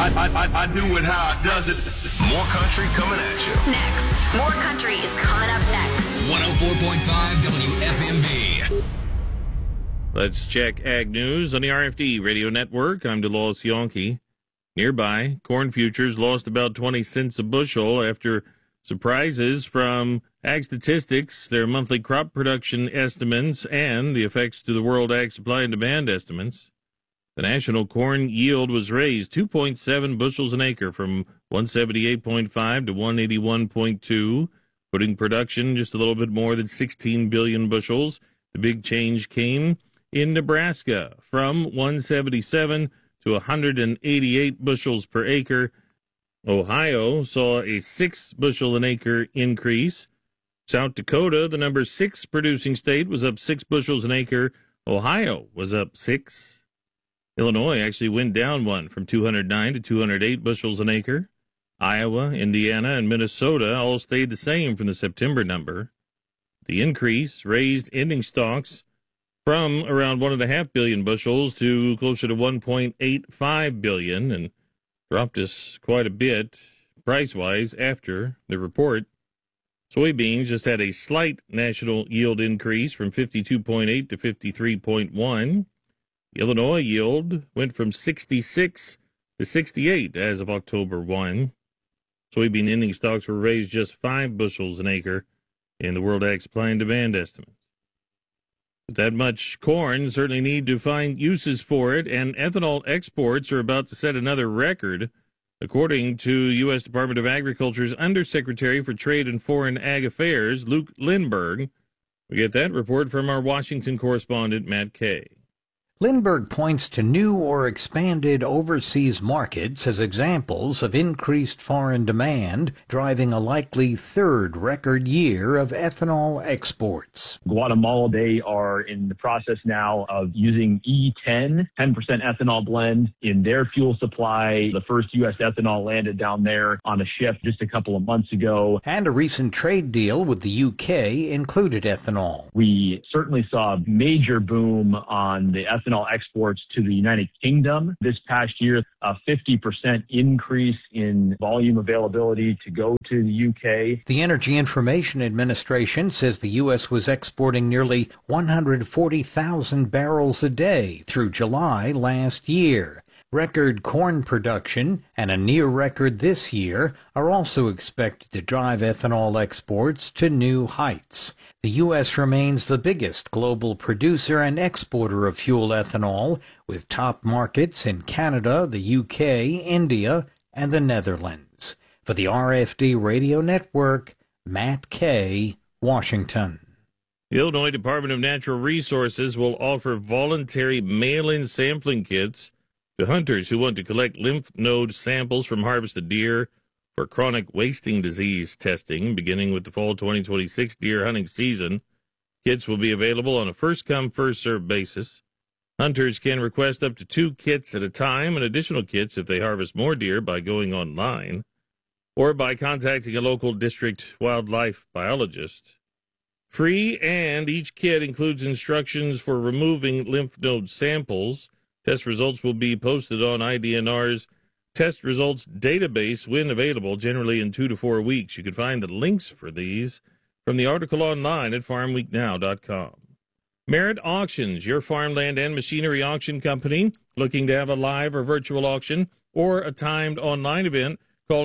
I do it how it does it. More country coming at you. Next. More country is coming up next. 104.5 WFMB. Let's check Ag News on the RFD Radio Network. I'm DeLawes Yonke. Nearby, corn futures lost about 20 cents a bushel after surprises from Ag Statistics, their monthly crop production estimates, and the effects to the world ag supply and demand estimates. The national corn yield was raised 2.7 bushels an acre from 178.5 to 181.2, putting production just a little bit more than 16 billion bushels. The big change came in Nebraska from 177 to 188 bushels per acre. Ohio saw a 6 bushel an acre increase. South Dakota, the number 6 producing state, was up 6 bushels an acre. Ohio was up 6. Illinois actually went down 1 from 209 to 208 bushels an acre. Iowa, Indiana, and Minnesota all stayed the same from the September number. The increase raised ending stocks from around 1.5 billion bushels to closer to 1.85 billion, and dropped us quite a bit price-wise after the report. Soybeans just had a slight national yield increase from 52.8 to 53.1. The Illinois yield went from 66 to 68 as of October 1. Soybean ending stocks were raised just 5 bushels an acre in the World Ag Supply and Demand estimates. With that much corn, certainly need to find uses for it, and ethanol exports are about to set another record, according to U.S. Department of Agriculture's Undersecretary for Trade and Foreign Ag Affairs, Luke Lindberg. We get that report from our Washington correspondent, Matt Kay. Lindberg points to new or expanded overseas markets as examples of increased foreign demand, driving a likely third record year of ethanol exports. Guatemala, they are in the process now of using E10, 10% ethanol blend in their fuel supply. The first U.S. ethanol landed down there on a ship just a couple of months ago. And a recent trade deal with the U.K. included ethanol. We certainly saw a major boom on the ethanol exports to the United Kingdom this past year, a 50% increase in volume availability to go to the UK. The Energy Information Administration says the U.S. was exporting nearly 140,000 barrels a day through July last year. Record corn production and a near record this year are also expected to drive ethanol exports to new heights. The U.S. remains the biggest global producer and exporter of fuel ethanol, with top markets in Canada, the U.K., India, and the Netherlands. For the RFD Radio Network, Matt Kay, Washington. The Illinois Department of Natural Resources will offer voluntary mail-in sampling kits to hunters who want to collect lymph node samples from harvested deer for chronic wasting disease testing, beginning with the fall 2026 deer hunting season. Kits will be available on a first-come, first-served basis. Hunters can request up to 2 kits at a time, and additional kits if they harvest more deer by going online or by contacting a local district wildlife biologist. Free, and each kit includes instructions for removing lymph node samples. Test results will be posted on IDNR's test results database when available, generally in 2 to 4 weeks. You can find the links for these from the article online at farmweeknow.com. Merit Auctions, your farmland and machinery auction company, looking to have a live or virtual auction or a timed online event, call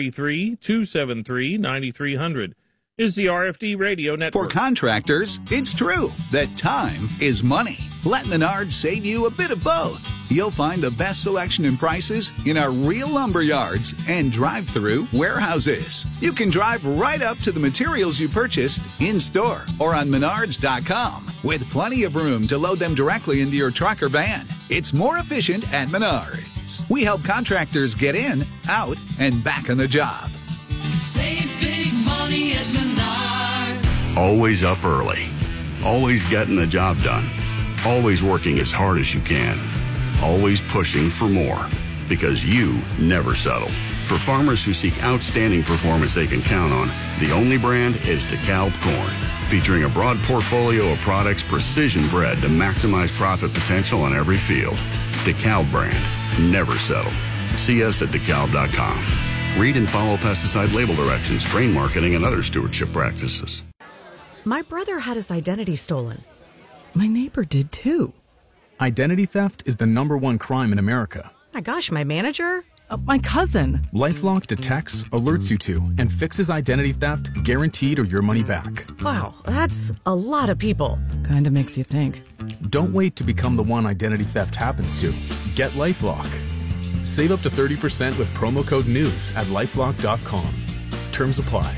833-273-9300. Is the RFD Radio Network. For contractors, it's true that time is money. Let Menards save you a bit of both. You'll find the best selection and prices in our real lumber yards and drive-through warehouses. You can drive right up to the materials you purchased in-store or on Menards.com with plenty of room to load them directly into your truck or van. It's more efficient at Menards. We help contractors get in, out, and back on the job. Save big money at Menards. Always up early. Always getting the job done. Always working as hard as you can. Always pushing for more. Because you never settle. For farmers who seek outstanding performance they can count on, the only brand is DeKalb Corn. Featuring a broad portfolio of products precision bred to maximize profit potential on every field. DeKalb brand. Never settle. See us at DeKalb.com. Read and follow pesticide label directions, train marketing, and other stewardship practices. My brother had his identity stolen. My neighbor did too. Identity theft is the #1 crime in America. My gosh, my manager? My cousin. LifeLock detects, alerts you to, and fixes identity theft guaranteed or your money back. Wow, that's a lot of people. Kinda makes you think. Don't wait to become the one identity theft happens to. Get LifeLock. Save up to 30% with promo code NEWS at LifeLock.com. Terms apply.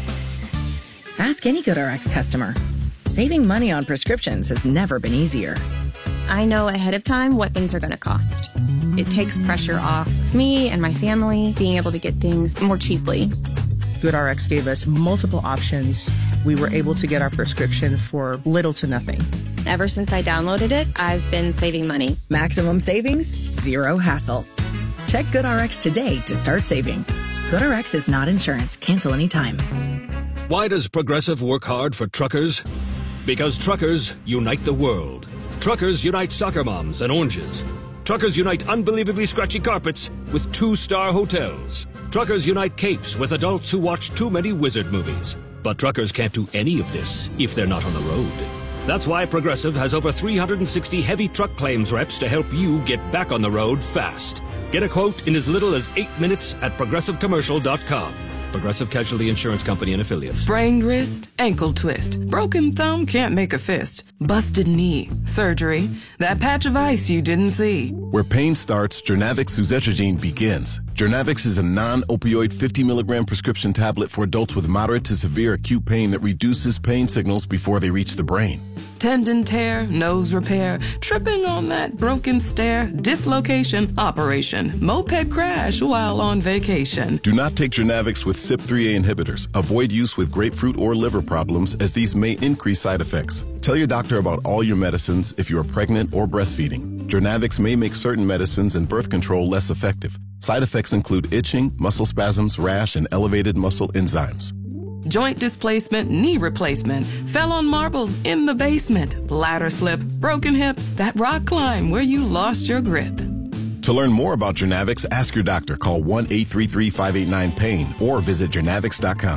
Ask any GoodRx customer. Saving money on prescriptions has never been easier. I know ahead of time what things are going to cost. It takes pressure off me and my family being able to get things more cheaply. GoodRx gave us multiple options. We were able to get our prescription for little to nothing. Ever since I downloaded it, I've been saving money. Maximum savings, zero hassle. Check GoodRx today to start saving. GoodRx is not insurance. Cancel anytime. Why does Progressive work hard for truckers? Because truckers unite the world. Truckers unite soccer moms and oranges. Truckers unite unbelievably scratchy carpets with 2-star hotels. Truckers unite capes with adults who watch too many wizard movies. But truckers can't do any of this if they're not on the road. That's why Progressive has over 360 heavy truck claims reps to help you get back on the road fast. Get a quote in as little as 8 minutes at ProgressiveCommercial.com. Progressive Casualty Insurance Company and Affiliates. Sprained wrist, ankle twist, broken thumb can't make a fist, busted knee, surgery, that patch of ice you didn't see. Where pain starts, Jernavix suzetrigine begins. Jernavix is a non-opioid 50 milligram prescription tablet for adults with moderate to severe acute pain that reduces pain signals before they reach the brain. Tendon tear, nose repair, tripping on that broken stair, dislocation, operation, moped crash while on vacation. Do not take Jernavix with CYP3A inhibitors. Avoid use with grapefruit or liver problems as these may increase side effects. Tell your doctor about all your medicines if you are pregnant or breastfeeding. Jernavix may make certain medicines and birth control less effective. Side effects include itching, muscle spasms, rash, and elevated muscle enzymes. Joint displacement, knee replacement, fell on marbles in the basement, bladder slip, broken hip, that rock climb where you lost your grip. To learn more about Jernavix, ask your doctor. Call 1-833-589-PAIN or visit Jernavix.com.